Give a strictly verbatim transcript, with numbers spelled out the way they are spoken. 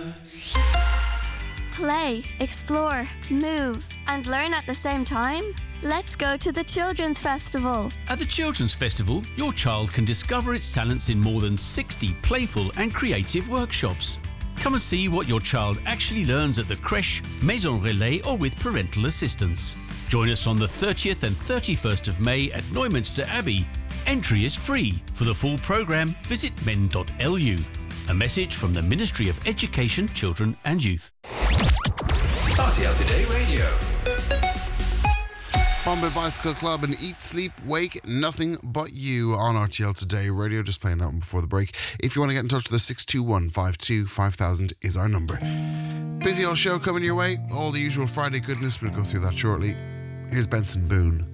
Play, explore, move, and learn at the same time? Let's go to the Children's Festival. At the Children's Festival, your child can discover its talents in more than sixty playful and creative workshops. Come and see what your child actually learns at the crèche, Maison Relais, or with parental assistance. Join us on the thirtieth and thirty-first of May at Neumünster Abbey. Entry is free. For the full programme, visit men dot l u. A message from the Ministry of Education, Children and Youth. R T L Today Radio. Bombay Bicycle Club and Eat, Sleep, Wake, Nothing But You on R T L Today Radio. Just playing that one before the break. If you want to get in touch with us, six two one, five two, five thousand is our number. Busy old show coming your way. All the usual Friday goodness. We'll go through that shortly. Here's Benson Boone.